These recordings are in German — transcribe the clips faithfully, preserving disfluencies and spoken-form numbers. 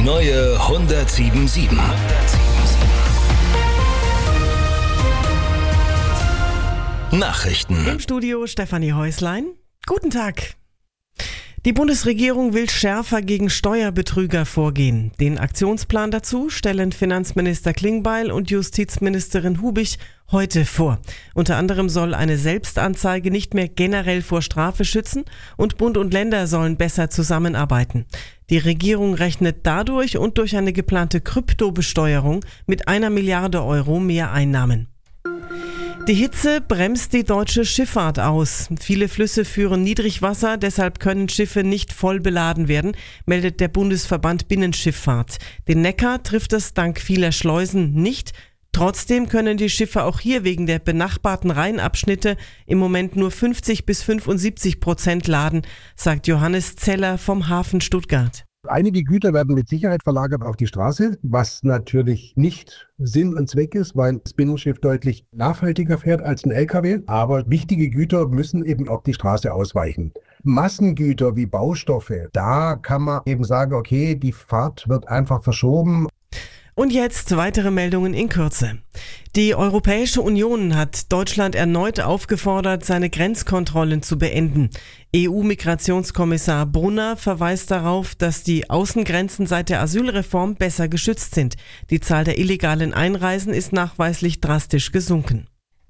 neue hundertsieben Komma sieben. Nachrichten. Im Studio Stefanie Häuslein. Guten Tag. Die Bundesregierung will schärfer gegen Steuerbetrüger vorgehen. Den Aktionsplan dazu stellen Finanzminister Klingbeil und Justizministerin Hubich heute vor. Unter anderem soll eine Selbstanzeige nicht mehr generell vor Strafe schützen und Bund und Länder sollen besser zusammenarbeiten. Die Regierung rechnet dadurch und durch eine geplante Kryptobesteuerung mit einer Milliarde Euro mehr Einnahmen. Die Hitze bremst die deutsche Schifffahrt aus. Viele Flüsse führen Niedrigwasser, deshalb können Schiffe nicht voll beladen werden, meldet der Bundesverband Binnenschifffahrt. Den Neckar trifft es dank vieler Schleusen nicht. Trotzdem können die Schiffe auch hier wegen der benachbarten Rheinabschnitte im Moment nur fünfzig bis fünfundsiebzig Prozent laden, sagt Johannes Zeller vom Hafen Stuttgart. Einige Güter werden mit Sicherheit verlagert auf die Straße, was natürlich nicht Sinn und Zweck ist, weil das Binnenschiff deutlich nachhaltiger fährt als ein L K W. Aber wichtige Güter müssen eben auf die Straße ausweichen. Massengüter wie Baustoffe, da kann man eben sagen, okay, die Fahrt wird einfach verschoben. Und jetzt weitere Meldungen in Kürze. Die Europäische Union hat Deutschland erneut aufgefordert, seine Grenzkontrollen zu beenden. E U-Migrationskommissar Brunner verweist darauf, dass die Außengrenzen seit der Asylreform besser geschützt sind. Die Zahl der illegalen Einreisen ist nachweislich drastisch gesunken.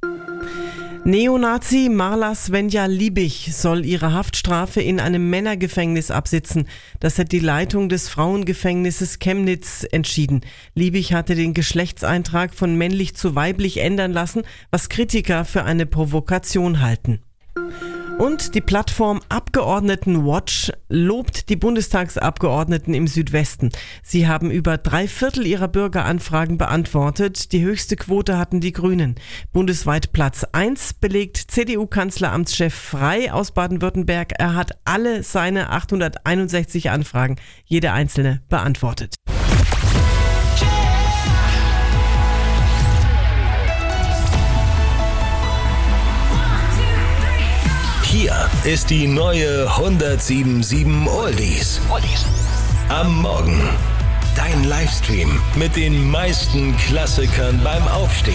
Neonazi Marla Svenja Liebig soll ihre Haftstrafe in einem Männergefängnis absitzen. Das hat die Leitung des Frauengefängnisses Chemnitz entschieden. Liebig hatte den Geschlechtseintrag von männlich zu weiblich ändern lassen, was Kritiker für eine Provokation halten. Und die Plattform Abgeordnetenwatch lobt die Bundestagsabgeordneten im Südwesten. Sie haben über drei Viertel ihrer Bürgeranfragen beantwortet. Die höchste Quote hatten die Grünen. Bundesweit Platz eins belegt C D U-Kanzleramtschef Frey aus Baden-Württemberg. Er hat alle seine achthunderteinundsechzig Anfragen, jede einzelne, beantwortet. Hier ist die neue hundertsieben Komma sieben Oldies. Am Morgen. Dein Livestream mit den meisten Klassikern beim Aufstehen.